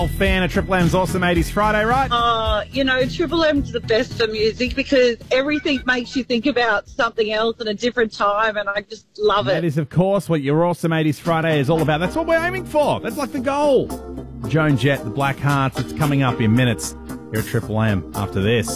Fan of Triple M's Awesome 80s Friday, right? Triple M's the best for music because everything makes you think about something else in a different time, and I just love it. That is, of course, what your Awesome 80s Friday is all about. That's what we're aiming for. That's like the goal. Joan Jett, the Black Hearts, it's coming up in minutes here at Triple M after this.